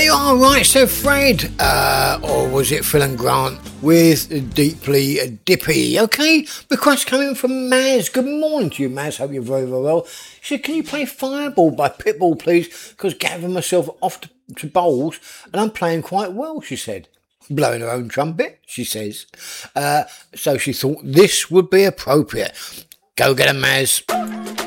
you are right, so Fred, or was it Phil and Grant, with Deeply Dippy. Okay, request coming from Maz. Good morning to you, Maz. Hope you're very, very well. She said, can you play Fireball by Pitbull, please? Because gathering myself off to bowls, and I'm playing quite well, she said. Blowing her own trumpet, she says. So she thought this would be appropriate. Go get her, Maz.